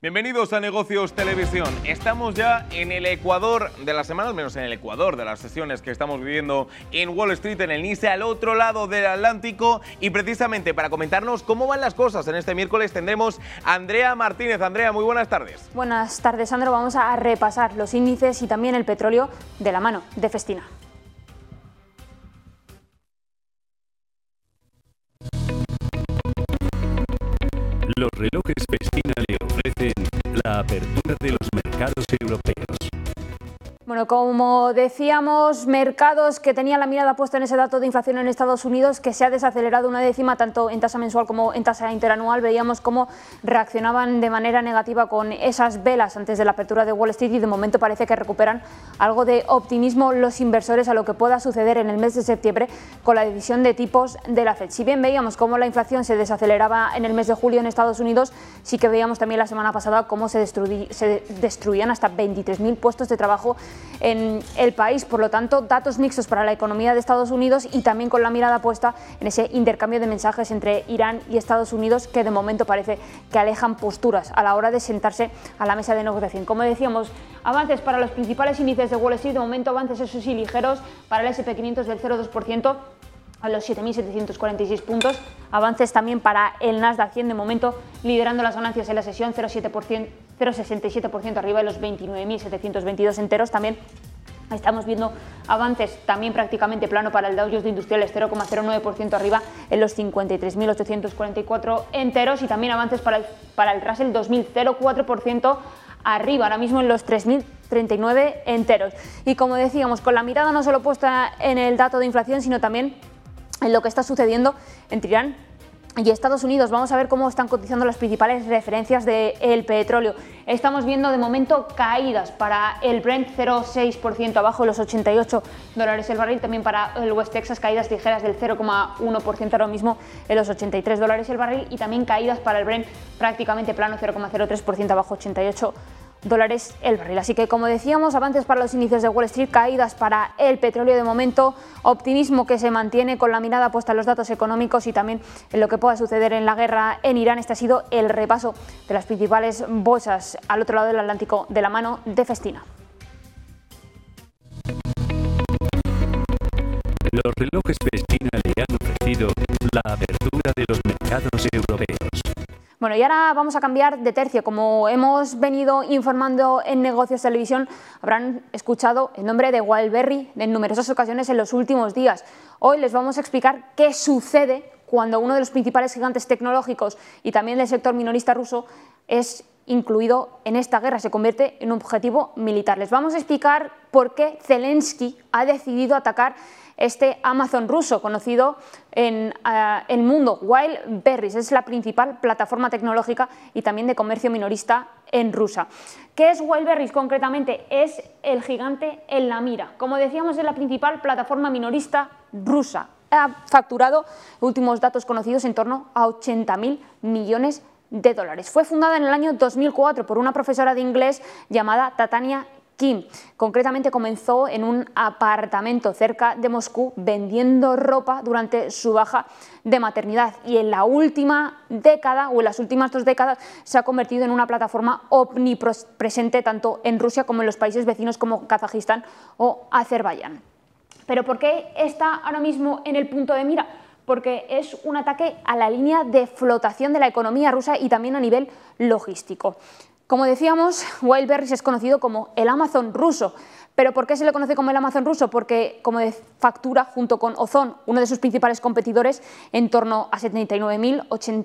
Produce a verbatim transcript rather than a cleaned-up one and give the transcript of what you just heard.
Bienvenidos a Negocios Televisión. Estamos ya en el Ecuador de la semana, al menos en el Ecuador de las sesiones que estamos viviendo en Wall Street, en el Nice, al otro lado del Atlántico. Y precisamente para comentarnos cómo van las cosas en este miércoles tendremos a Andrea Martínez. Andrea, muy buenas tardes. Buenas tardes, Sandro. Vamos a repasar los índices y también el petróleo de la mano de Festina. Los relojes Festina le ofrecen la apertura de los mercados europeos. Bueno, como decíamos, mercados que tenían la mirada puesta en ese dato de inflación en Estados Unidos, que se ha desacelerado una décima tanto en tasa mensual como en tasa interanual. Veíamos cómo reaccionaban de manera negativa con esas velas antes de la apertura de Wall Street y de momento parece que recuperan algo de optimismo los inversores a lo que pueda suceder en el mes de septiembre con la decisión de tipos de la Fed. Si bien veíamos cómo la inflación se desaceleraba en el mes de julio en Estados Unidos, sí que veíamos también la semana pasada cómo se, destruí, se destruían hasta veintitrés mil puestos de trabajo en el país. Por lo tanto, datos mixtos para la economía de Estados Unidos y también con la mirada puesta en ese intercambio de mensajes entre Irán y Estados Unidos, que de momento parece que alejan posturas a la hora de sentarse a la mesa de negociación. Como decíamos, avances para los principales índices de Wall Street, de momento avances eso sí ligeros para el ese and pe quinientos del cero coma dos por ciento a los siete mil setecientos cuarenta y seis puntos, avances también para el Nasdaq cien, de momento liderando las ganancias en la sesión, cero coma sesenta y siete por ciento arriba de los veintinueve mil setecientos veintidós enteros. También estamos viendo avances también prácticamente plano para el Dow Jones de Industriales, cero coma cero nueve por ciento arriba en los cincuenta y tres mil ochocientos cuarenta y cuatro enteros, y también avances para el, para el Russell dos mil, cero coma cuatro por ciento arriba, ahora mismo en los tres mil treinta y nueve enteros. Y como decíamos, con la mirada no solo puesta en el dato de inflación, sino también en lo que está sucediendo entre Irán y Estados Unidos. Vamos a ver cómo están cotizando las principales referencias del petróleo. Estamos viendo de momento caídas para el Brent, cero coma seis por ciento abajo de los ochenta y ocho dólares el barril. También para el West Texas, caídas ligeras del cero coma uno por ciento ahora mismo en los ochenta y tres dólares el barril. Y también caídas para el Brent prácticamente plano, cero coma cero tres por ciento abajo, ochenta y ocho dólares el barril. Así que, como decíamos, avances para los índices de Wall Street, caídas para el petróleo de momento, optimismo que se mantiene con la mirada puesta en los datos económicos y también en lo que pueda suceder en la guerra en Irán. Este ha sido el repaso de las principales bolsas al otro lado del Atlántico de la mano de Festina. Los relojes Festina le han ofrecido la apertura de los mercados europeos. Bueno, y ahora vamos a cambiar de tercio. Como hemos venido informando en Negocios Televisión, habrán escuchado el nombre de Wildberry en numerosas ocasiones en los últimos días. Hoy les vamos a explicar qué sucede cuando uno de los principales gigantes tecnológicos y también del sector minorista ruso es incluido en esta guerra, se convierte en un objetivo militar. Les vamos a explicar por qué Zelensky ha decidido atacar este Amazon ruso, conocido en uh, el mundo. Wildberries es la principal plataforma tecnológica y también de comercio minorista en Rusia. ¿Qué es Wildberries concretamente? Es el gigante en la mira. Como decíamos, es la principal plataforma minorista rusa. Ha facturado, últimos datos conocidos, en torno a ochenta mil millones de dólares. Fue fundada en el año dos mil cuatro por una profesora de inglés llamada Tatiana Kim. Concretamente comenzó en un apartamento cerca de Moscú vendiendo ropa durante su baja de maternidad, y en la última década o en las últimas dos décadas se ha convertido en una plataforma omnipresente tanto en Rusia como en los países vecinos como Kazajistán o Azerbaiyán. ¿Pero por qué está ahora mismo en el punto de mira? Porque es un ataque a la línea de flotación de la economía rusa y también a nivel logístico. Como decíamos, Wildberries es conocido como el Amazon ruso. ¿Pero por qué se le conoce como el Amazon ruso? Porque como factura junto con Ozon, uno de sus principales competidores, en torno a setenta y nueve mil